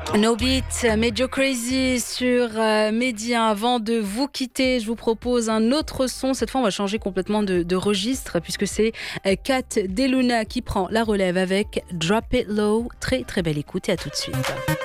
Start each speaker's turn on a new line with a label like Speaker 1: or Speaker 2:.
Speaker 1: No Beat, Major Crazy sur Média. Avant de vous quitter, je vous propose un autre son. Cette fois, on va changer complètement de registre puisque c'est Kat DeLuna qui prend la relève avec Drop It Low. Très très belle écoute et à tout de suite.